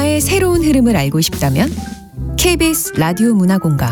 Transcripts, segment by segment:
문화의 새로운 흐름을 알고 싶다면 KBS 라디오 문화공감.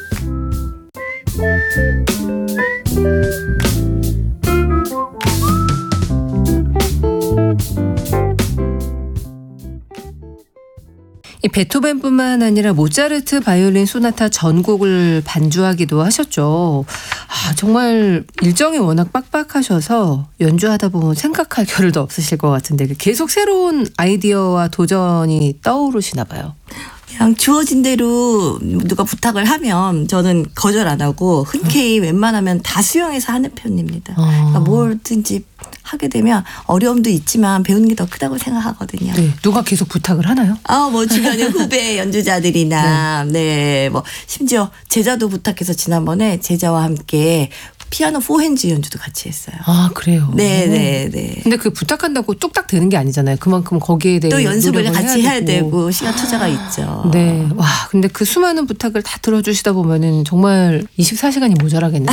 이 베토벤뿐만 아니라 모차르트 바이올린 소나타 전곡을 반주하기도 하셨죠. 정말 일정이 워낙 빡빡하셔서 연주하다 보면 생각할 겨를도 없으실 것 같은데 계속 새로운 아이디어와 도전이 떠오르시나 봐요. 그냥 주어진 대로 누가 부탁을 하면 저는 거절 안 하고 흔쾌히 웬만하면 다 수용해서 하는 편입니다. 그러니까 뭐든지 하게 되면 어려움도 있지만 배우는 게 더 크다고 생각하거든요. 네, 누가 계속 부탁을 하나요? 뭐 주변에 후배 연주자들이나 뭐 심지어 제자도 부탁해서 지난번에 제자와 함께 피아노 4핸즈 연주도 같이 했어요. 그래요? 네. 근데 그 부탁한다고 뚝딱 되는 게 아니잖아요. 그만큼 거기에 대해 또 연습을 같이 해야 되고. 되고 시간 투자가 있죠. 네. 근데 그 수많은 부탁을 다 들어주시다 보면은 정말 24시간이 모자라겠는데요.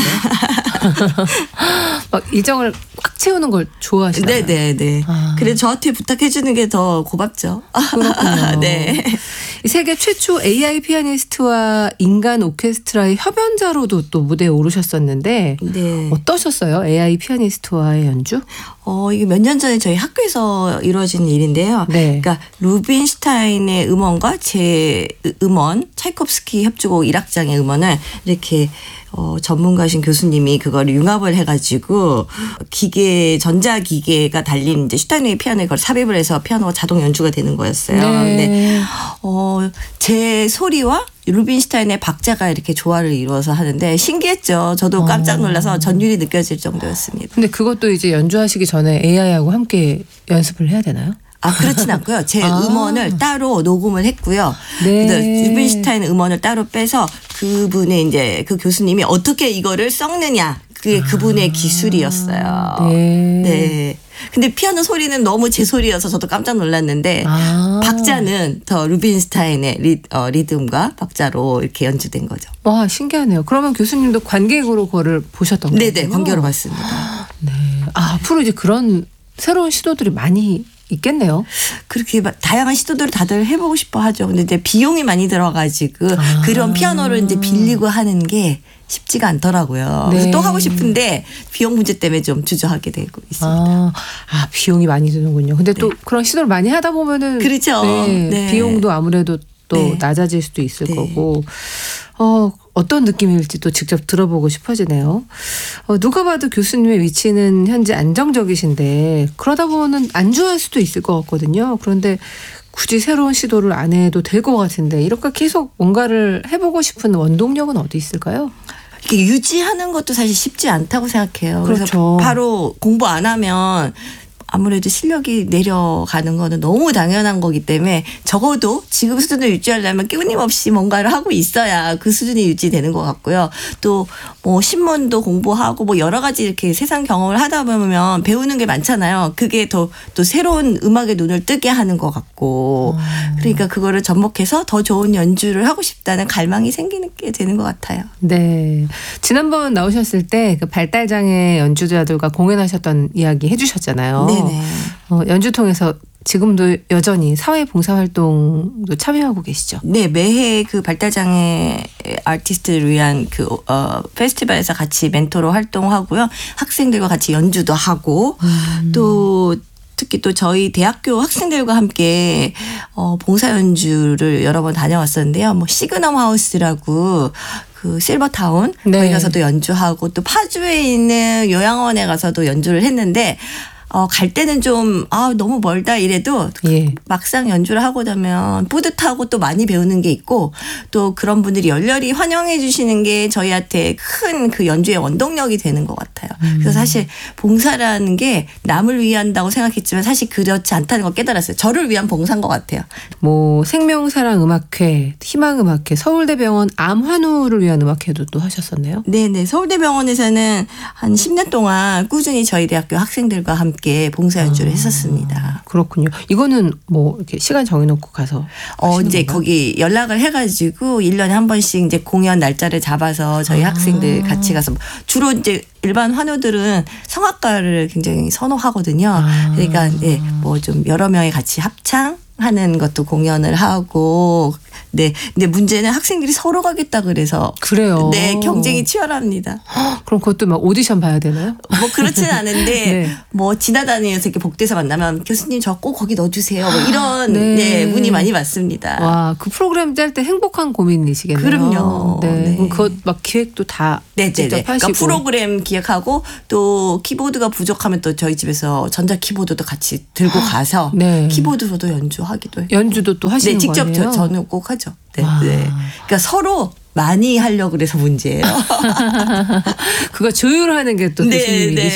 막 일정을 꽉 채우는 걸 좋아하시나요? 네. 그래서 저한테 부탁해 주는 게 더 고맙죠. 그렇군요. 네. 세계 최초 AI 피아니스트와 인간 오케스트라의 협연자로도 또 무대에 오르셨었는데 네. 어떠셨어요? AI 피아니스트와의 연주? 이게 몇 년 전에 저희 학교에서 이루어진 일인데요. 네. 그러니까 루빈슈타인의 음원과 제 음원, 차이콥스키 협주곡 1악장의 음원을 이렇게 전문가신 교수님이 그걸 융합을 해가지고 전자기계가 달린 이제 슈타인의 피아노에 그걸 삽입을 해서 피아노가 자동 연주가 되는 거였어요. 네. 근데 제 소리와 루빈슈타인의 박자가 이렇게 조화를 이루어서 하는데 신기했죠. 저도 깜짝 놀라서 전율이 느껴질 정도였습니다. 근데 그것도 이제 연주하시기 전에 AI하고 함께 연습을 해야 되나요? 그렇진 않고요. 제 음원을 따로 녹음을 했고요. 네. 루빈슈타인 음원을 따로 빼서 그분의 이제 그 교수님이 어떻게 이거를 썩느냐. 그게 그분의 기술이었어요. 네. 근데 피아노 소리는 너무 제 소리여서 저도 깜짝 놀랐는데 박자는 더 루빈슈타인의 리듬과 박자로 이렇게 연주된 거죠. 와, 신기하네요. 그러면 교수님도 관객으로 그거를 보셨던 거예요? 네네. 관객으로 봤습니다. 네. 앞으로 이제 그런 새로운 시도들이 많이 있겠네요. 그렇게 다양한 시도들을 다들 해보고 싶어 하죠. 근데 이제 비용이 많이 들어가지고 그런 피아노를 이제 빌리고 하는 게 쉽지가 않더라고요. 그래서 또 하고 싶은데 비용 문제 때문에 좀 주저하게 되고 있습니다. 비용이 많이 드는군요. 근데 또 그런 시도를 많이 하다 보면은 그렇죠. 네. 비용도 아무래도 또 낮아질 수도 있을 거고. 어떤 느낌일지 또 직접 들어보고 싶어지네요. 누가 봐도 교수님의 위치는 현재 안정적이신데 그러다 보면 안주할 수도 있을 것 같거든요. 그런데 굳이 새로운 시도를 안 해도 될 것 같은데 이렇게 계속 뭔가를 해보고 싶은 원동력은 어디 있을까요? 이렇게 유지하는 것도 사실 쉽지 않다고 생각해요. 그렇죠. 그래서 바로 공부 안 하면 아무래도 실력이 내려가는 거는 너무 당연한 거기 때문에 적어도 지금 수준을 유지하려면 끊임없이 뭔가를 하고 있어야 그 수준이 유지되는 것 같고요. 또 뭐 신문도 공부하고 뭐 여러 가지 이렇게 세상 경험을 하다 보면 배우는 게 많잖아요. 그게 또 새로운 음악의 눈을 뜨게 하는 것 같고 그러니까 그거를 접목해서 더 좋은 연주를 하고 싶다는 갈망이 생기는 게 되는 것 같아요. 네. 지난번 나오셨을 때 그 발달장애 연주자들과 공연하셨던 이야기 해주셨잖아요. 네네. 연주 통해서 지금도 여전히 사회봉사활동도 참여하고 계시죠? 네, 매해 그 발달장애 아티스트를 위한 그 페스티벌에서 같이 멘토로 활동하고요. 학생들과 같이 연주도 하고 또 특히 또 저희 대학교 학생들과 함께 봉사 연주를 여러 번 다녀왔었는데요. 뭐 시그넘 하우스라고 그 실버타운 거기 가서도 연주하고 또 파주에 있는 요양원에 가서도 연주를 했는데 갈 때는 좀 너무 멀다 이래도 막상 연주를 하고 나면 뿌듯하고 또 많이 배우는 게 있고 또 그런 분들이 열렬히 환영해 주시는 게 저희한테 큰 그 연주의 원동력이 되는 것 같아요. 그래서 사실 봉사라는 게 남을 위한다고 생각했지만 사실 그렇지 않다는 걸 깨달았어요. 저를 위한 봉사인 것 같아요. 뭐 생명사랑음악회, 희망음악회, 서울대병원 암환우를 위한 음악회도 또 하셨었네요. 네네. 서울대병원에서는 한 10년 동안 꾸준히 저희 대학교 학생들과 함께 봉사 연주를 했었습니다. 그렇군요. 이거는 뭐 이렇게 시간 정해놓고 가서 이제 건가요? 거기 연락을 해가지고 1년에 한 번씩 이제 공연 날짜를 잡아서 저희 학생들 같이 가서 주로 이제 일반 환우들은 성악가를 굉장히 선호하거든요. 그러니까 뭐 좀 여러 명이 같이 합창 하는 것도 공연을 하고 네. 근데 문제는 학생들이 서로 가겠다 그래서 그래요. 네, 경쟁이 치열합니다. 그럼 그것도 막 오디션 봐야 되나요? 뭐 그렇지는 않은데 네. 뭐 지나다니면서 이렇게 복도에서 만나면 교수님 저 꼭 거기 넣어주세요. 뭐 이런 네. 네, 문의 많이 받습니다. 와, 그 프로그램 짤 때 행복한 고민이시겠네요. 그럼요. 네. 네. 그럼 그것 막 기획도 다 직접 하시고. 그러니까 프로그램 기획하고 또 키보드가 부족하면 또 저희 집에서 전자 키보드도 같이 들고 가서 네. 키보드로도 연주하기도 해요. 연주도 또 하시는 네, 직접 거예요? 저는 꼭 하죠. 네, 와. 네. 그러니까 서로 많이 하려고 그래서 문제예요. 그거 조율하는 게 또 네, 교수님이 네.